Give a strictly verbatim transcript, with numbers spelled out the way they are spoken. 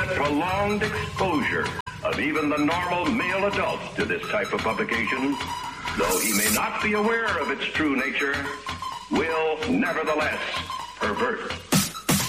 that prolonged exposure of even the normal male adults to this type of publication, though he may not be aware of its true nature, will nevertheless pervert